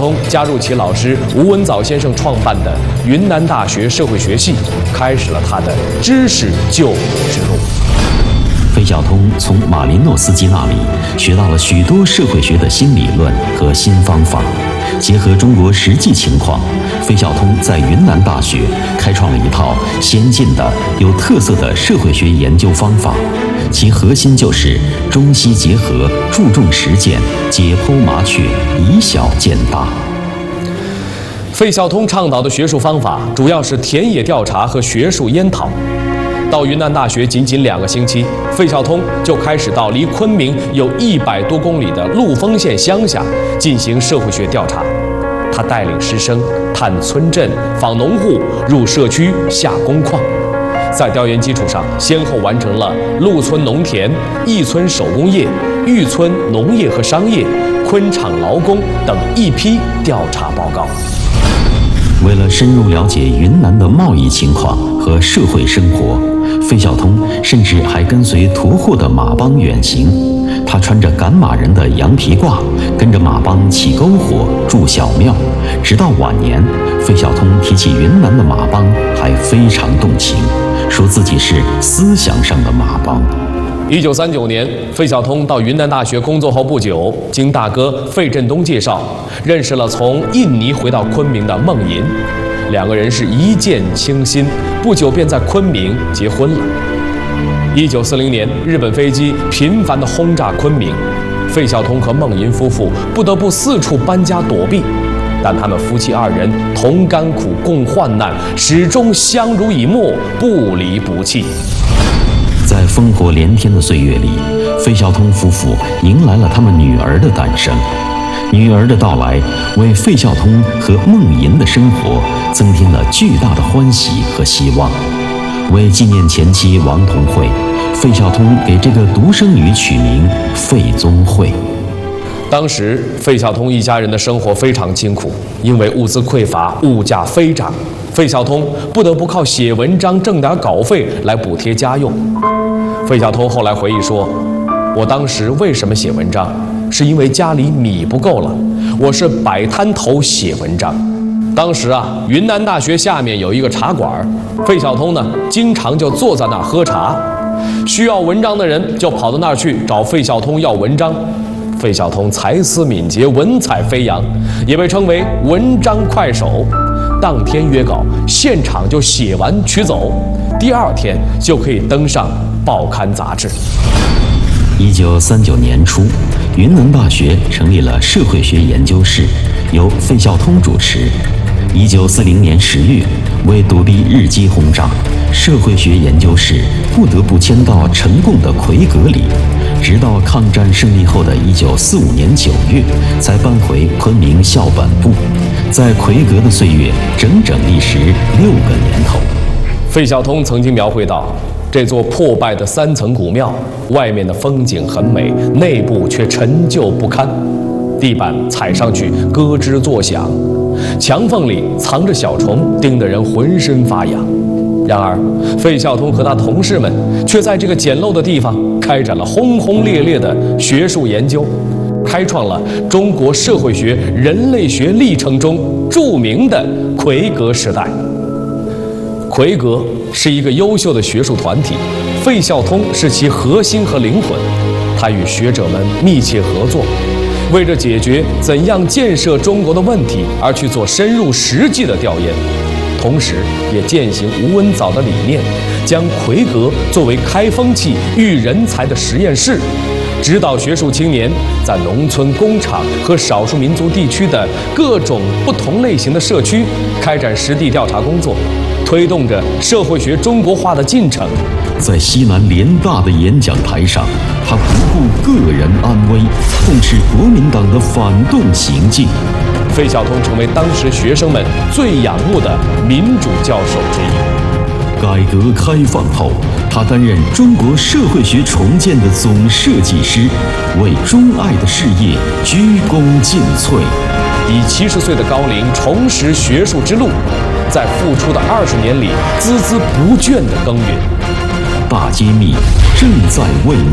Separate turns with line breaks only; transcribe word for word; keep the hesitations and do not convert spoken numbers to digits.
通加入其老师吴文藻先生创办的云南大学社会学系，开始了他的知识救国之路。
费孝通从马林诺斯基那里学到了许多社会学的新理论和新方法，结合中国实际情况，费孝通在云南大学开创了一套先进的、有特色的社会学研究方法，其核心就是中西结合，注重实践，解剖麻雀，以小见大。
费孝通倡导的学术方法主要是田野调查和学术研讨。到云南大学仅仅两个星期，费孝通就开始到离昆明有一百多公里的陆丰县乡下进行社会学调查。他带领师生探村镇、访农户、入社区、下工矿，在调研基础上，先后完成了陆村农田、义村手工业、玉村农业和商业、昆场劳工等一批调查报告。
为了深入了解云南的贸易情况和社会生活，费孝通甚至还跟随屠户的马帮远行。他穿着赶马人的羊皮褂，跟着马帮起篝火、筑小庙。直到晚年，费孝通提起云南的马帮，还非常动情，说自己是思想上的马帮。
一九三九年，费孝通到云南大学工作后不久，经大哥费振东介绍，认识了从印尼回到昆明的孟银，两个人是一见倾心，不久便在昆明结婚了。一九四零年，日本飞机频繁地轰炸昆明，费孝通和孟银夫妇不得不四处搬家躲避，但他们夫妻二人同甘苦共患难，始终相濡以沫，不离不弃。
在烽火连天的岁月里，费孝通夫妇迎来了他们女儿的诞生。女儿的到来为费孝通和孟银的生活增添了巨大的欢喜和希望。为纪念前妻王同惠，费孝通给这个独生女取名费宗惠。
当时费孝通一家人的生活非常清苦，因为物资匮乏，物价飞涨，费孝通不得不靠写文章挣点稿费来补贴家用。费孝通后来回忆说，我当时为什么写文章，是因为家里米不够了，我是摆摊头写文章。当时啊，云南大学下面有一个茶馆，费孝通呢经常就坐在那儿喝茶，需要文章的人就跑到那儿去找费孝通要文章。费孝通才思敏捷，文采飞扬，也被称为文章快手。当天约稿，现场就写完取走，第二天就可以登上报刊杂志。
一九三九年初，云南大学成立了社会学研究室，由费孝通主持。一九四零年十月，为躲避日机轰炸，社会学研究室不得不迁到成贡的奎阁里，直到抗战胜利后的一九四五年九月，才搬回昆明校本部。在奎阁的岁月，整整历时六个年头。
费孝通曾经描绘到，这座破败的三层古庙，外面的风景很美，内部却陈旧不堪，地板踩上去咯吱作响，墙缝里藏着小虫，叮得人浑身发痒。然而，费孝通和他同事们却在这个简陋的地方开展了轰轰烈烈的学术研究，开创了中国社会学、人类学历程中著名的奎阁时代。奎阁是一个优秀的学术团体，费孝通是其核心和灵魂。他与学者们密切合作，为着解决怎样建设中国的问题而去做深入实际的调研，同时也践行吴文藻的理念，将奎阁作为开风气、育人才的实验室，指导学术青年在农村、工厂和少数民族地区的各种不同类型的社区开展实地调查工作，推动着社会学中国化的进程。
在西南联大的演讲台上，他不顾个人安危，痛斥国民党的反动行径。
费孝通成为当时学生们最仰慕的民主教授之一。
改革开放后，他担任中国社会学重建的总设计师，为钟爱的事业鞠躬尽瘁。
以七十岁的高龄重拾学术之路，在付出的二十年里孜孜不倦地耕耘。
大揭秘正在为